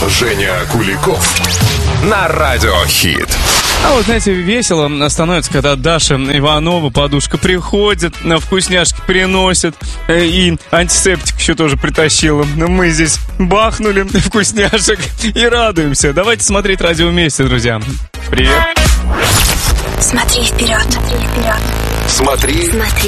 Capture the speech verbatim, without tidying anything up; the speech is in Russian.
Женя Куликов на Радиохит. А вот, знаете, весело становится, когда Даша Иванова, подушка, приходит, на вкусняшки приносит, и антисептик еще тоже притащила. Мы здесь бахнули вкусняшек и радуемся. Давайте смотреть радио вместе, друзья. Привет. Смотри вперед, смотри вперед. Смотри, Смотри